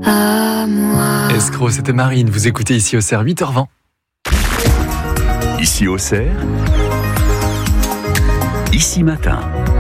à moi. Escroc, c'était Marine. Vous écoutez ici au CER 8h20. Ici au CER, ici matin.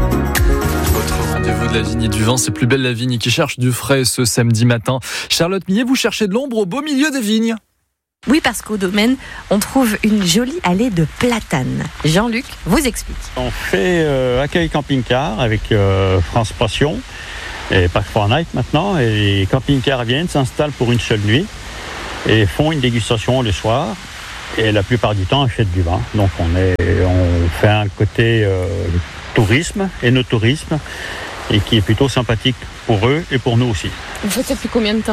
Votre rendez-vous de la vigne et du vin, c'est Plus belle la vigne qui cherche du frais ce samedi matin. Charlotte Millet, vous cherchez de l'ombre au beau milieu des vignes. Oui, parce qu'au domaine, on trouve une jolie allée de platanes. Jean-Luc vous explique. On fait accueil camping-car avec France Passion et Parc Fortnite maintenant. Et les camping-cars viennent, s'installent pour une seule nuit et font une dégustation le soir. Et la plupart du temps, achètent du vin. Donc on fait un côté tourisme, énotourisme, et qui est plutôt sympathique pour eux et pour nous aussi. Vous faites ça depuis combien de temps ?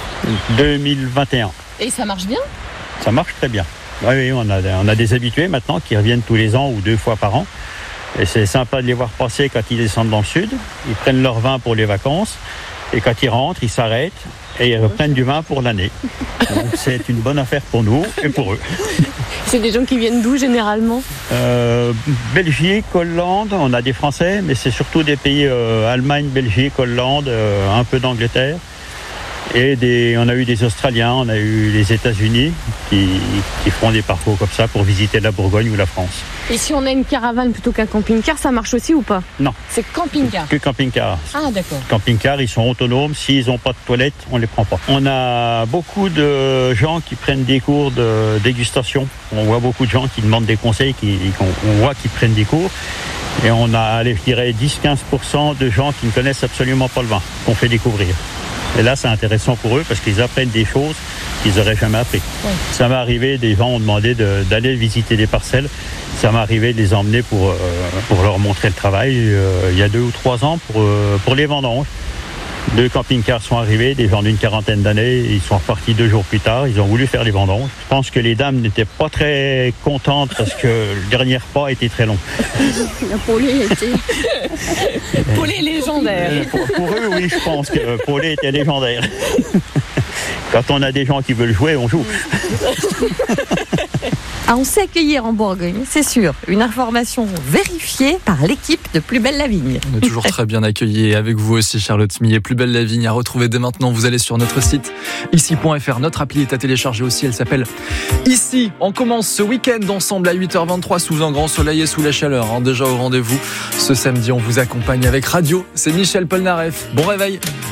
2021. Et ça marche bien ? Ça marche très bien. Oui, on a des habitués maintenant qui reviennent tous les ans ou 2 fois par an. Et c'est sympa de les voir passer quand ils descendent dans le sud. Ils prennent leur vin pour les vacances. Et quand ils rentrent, ils s'arrêtent et ils reprennent du vin pour l'année. Donc c'est une bonne affaire pour nous et pour eux. C'est des gens qui viennent d'où généralement ? Belgique, Hollande, on a des Français, mais c'est surtout des pays Allemagne, Belgique, Hollande, un peu d'Angleterre. Et on a eu des Australiens, on a eu les États-Unis qui font des parcours comme ça pour visiter la Bourgogne ou la France. Et si on a une caravane plutôt qu'un camping-car, ça marche aussi ou pas ? Non. C'est camping-car. Que camping-car. Ah d'accord. Camping-car, ils sont autonomes. S'ils n'ont pas de toilette, on les prend pas. On a beaucoup de gens qui prennent des cours de dégustation. On voit beaucoup de gens qui demandent des conseils, on voit qu'ils prennent des cours. Et on a, je dirais, 10-15% de gens qui ne connaissent absolument pas le vin, qu'on fait découvrir. Et là, c'est intéressant pour eux parce qu'ils apprennent des choses qu'ils n'auraient jamais appris. Ouais. Ça m'est arrivé, des gens ont demandé d'aller visiter des parcelles. Ça m'est arrivé de les emmener pour leur montrer le travail il y a 2 ou 3 ans pour les vendanges. 2 camping-cars sont arrivés, des gens d'une quarantaine d'années. Ils sont repartis 2 jours plus tard. Ils ont voulu faire les vendanges. Je pense que les dames n'étaient pas très contentes parce que le dernier repas était très long. La Paulée était... Paulée légendaire. Pour eux, oui, je pense que Paulée était légendaire. Quand on a des gens qui veulent jouer, on joue. Ah, on sait accueillir en Bourgogne, c'est sûr. Une information vérifiée par l'équipe de Plus belle la vigne. On est toujours très bien accueillis avec vous aussi, Charlotte Millet. Plus belle la vigne à retrouver dès maintenant. Vous allez sur notre site ici.fr. Notre appli est à télécharger aussi. Elle s'appelle Ici. On commence ce week-end ensemble à 8h23 sous un grand soleil et sous la chaleur. Déjà au rendez-vous. Ce samedi, on vous accompagne avec radio. C'est Michel Polnareff. Bon réveil.